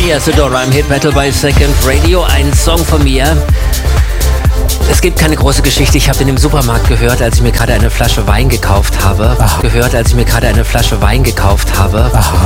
Maria Sedora im Hit Battle bei Second Radio. Ein Song von mir. Es gibt keine große Geschichte. Ich habe den im Supermarkt gehört, als ich mir gerade eine Flasche Wein gekauft habe.